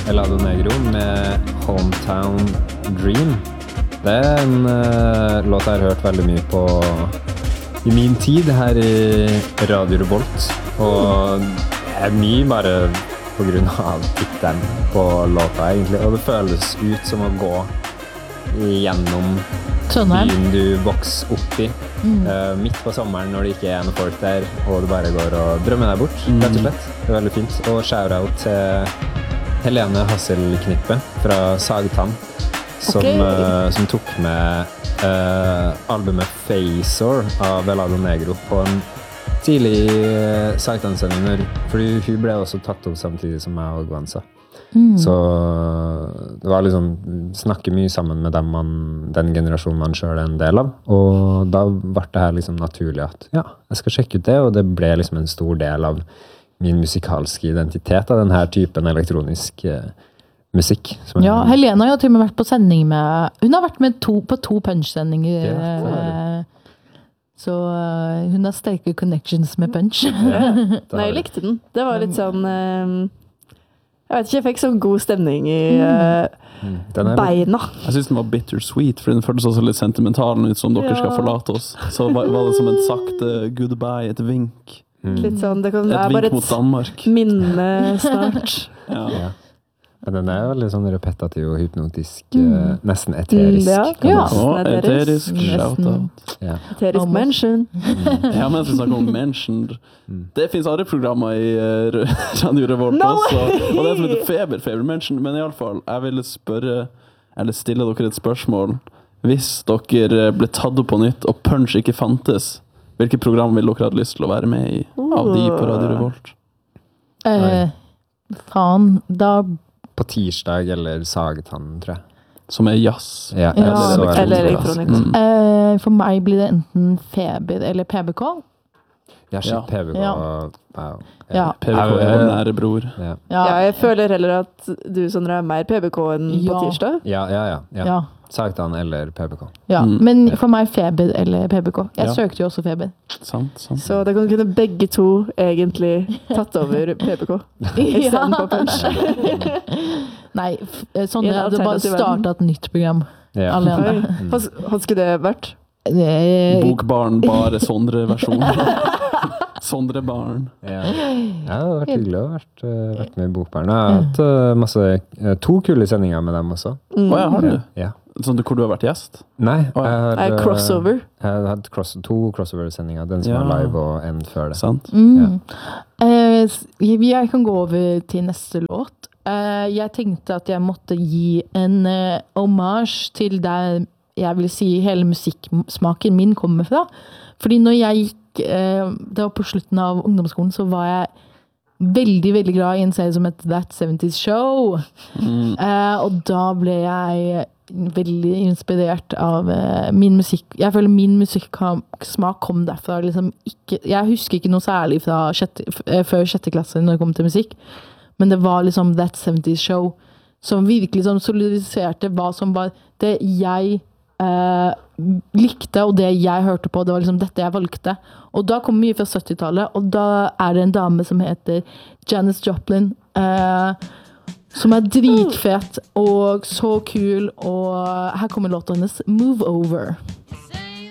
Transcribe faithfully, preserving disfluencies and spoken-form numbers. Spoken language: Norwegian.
Elado Negro med Hometown Dream. Det er en uh, låt jeg har hørt veldig mye på i min tid her i Radio Revolt. Og det er mye bare på grunn av tittelen på låta egentlig. Og det føles ut som å gå gjennom byen du vokser opp i. Mm. Uh, midt på sommeren når det ikke er noen folk der, og du bare går og drømmer deg bort, rett og slett. Det er veldig fint. Og shout-out til Helene Hasselknippe fra Sagtann, som, okay. uh, som tok med uh, albumet Phasor av Elado Negro på en tidlig uh, Sagtann-sending, fordi hun ble også tatt opp samtidig som meg og Gwanza. Mm. Så det var liksom snakke mye sammen med dem man, den generasjonen man selv er en del av, og da ble det her liksom naturlig at ja, jeg skal sjekke ut det, og det ble liksom en stor del av min musikalske identitet av denne typen elektronisk eh, musikk. Ja, Helena har jo til og med vært på sending med, hun har vært med to, på to punch-sendinger, ja, eh, så uh, hun har sterke connections med punch. Ja, nei, jeg likte den. Det var litt sånn uh, jeg vet ikke, jeg fikk sånn god stemning i uh, mm. beina. Jeg synes den var bittersweet, for den føltes også litt sentimental ut som dere ja. skal forlate oss. Så var, var det som en sakte goodbye, et vink. Mm. Litt sånn, det kan et være bare et mot Danmark. minne snart. ja. ja. Men den er jo litt sånn repetativ og hypnotisk, mm. nesten eterisk. Ja, ja. Oh, eterisk, shout-out. Ja. Eterisk mention. Mm. Ja, mens vi snakker om mentioned. Mm. Det finnes andre programmer i uh, Radio Revolt no også, og det er som heter Feber, Feber Mentioned, men i alle fall, jeg ville spørre, eller stille dere et spørsmål. Hvis dere ble tatt opp på nytt, og Punch ikke fantes, hvilke program vil dere ha lyst til å være med i av de på Radio Revolt? Uh, faen, da på tirsdag eller Sagtann, tror jeg. Som er jazz. Ja, ja. Eller, eller elektronikk. Mm. Uh, for meg blir det enten Feber eller P B K. Ja, shit, ja. P B K. Ja. Wow. Ja. P B K er vår nære bror. Ja. Ja. ja, jeg føler heller at du, Sondre, er mer P B K enn ja. på tirsdag. Ja, ja, ja. ja. ja. Sagtann eller P B K. Ja, mm. men for meg Feber eller P B K. Jeg ja. søkte jo også Feber. Sant, sant. Så da kan kunne begge to egentlig tatt over P B K. I stedet på Punch. Nei, sånn jeg hadde bare startet et nytt program. Ja. Alene. Hva, hva skulle det vært? Det... Bokbarn, bare Sondre-versjon. Sondre-barn. Ja. ja, det har vært hyggelig å ha vært, uh, vært med i Bokbarn. Jeg har hatt uh, masse, uh, to kule sendinger med dem også. Mm. Å ja, har du? Ja. Sånn hvor du har vært gjest? Nei, jeg har, uh, crossover. Jeg har hatt cross, to crossover-sendinger. Den som ja. var live og en før det. Sant. Mm. Ja. Uh, jeg kan gå over til neste låt. Uh, jeg tenkte at jeg måtte gi en uh, hommage til der jeg vil si hele musikksmaken min kommer fra. Fordi når jeg gikk, uh, det var på slutten av ungdomsskolen, så var jeg veldig, veldig glad i en serie som heter That seventies Show. Mm. Uh, og da ble jeg veldig inspirert av uh, min musikk. Jeg føler min musikksmak kom derfra. Liksom ikke, jeg husker ikke noe særlig fra sjette, uh, før sjette klasse når det kom til musikk. Men det var liksom That seventies Show som virkelig som solidiserte hva som var det jeg eh, likte, og det jeg hørte på. Det var liksom dette jeg valgte. Og da kom mye fra syttitallet, og da er det en dame som heter Janis Joplin, eh, som er dritfet og så kul, og her kommer låten hennes Move Over.